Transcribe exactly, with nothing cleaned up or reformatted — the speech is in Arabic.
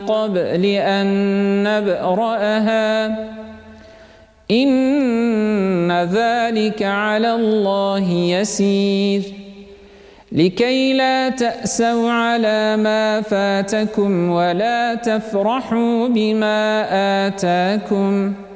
قبل أن نبرأها إن ذلك على الله يسير لكي لا تأسوا على ما فاتكم ولا تفرحوا بما آتاكم